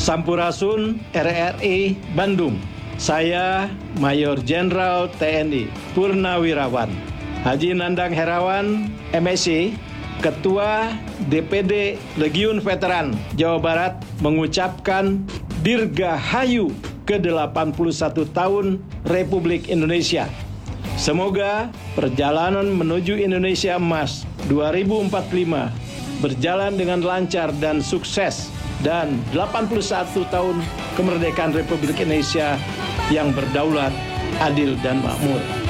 Sampurasun RRI Bandung. Saya Mayor Jenderal TNI Purnawirawan Haji Nandang Herawan, MSc, Ketua DPD Legiun Veteran Jawa Barat, mengucapkan Dirgahayu ke-81 tahun Republik Indonesia. Semoga perjalanan menuju Indonesia Emas 2045 berjalan dengan lancar dan sukses, dan 81 tahun kemerdekaan Republik Indonesia yang berdaulat, adil, dan makmur.